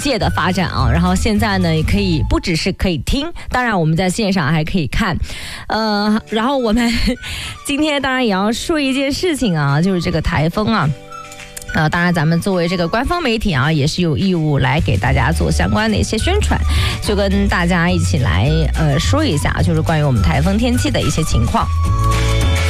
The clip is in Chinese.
界的发展啊。然后现在呢，也可以不只是可以听，当然我们在线上还可以看。然后我们今天当然也要说一件事情啊，就是这个台风啊。当然咱们作为这个官方媒体啊，也是有义务来给大家做相关的一些宣传，就跟大家一起来说一下，就是关于我们台风天气的一些情况。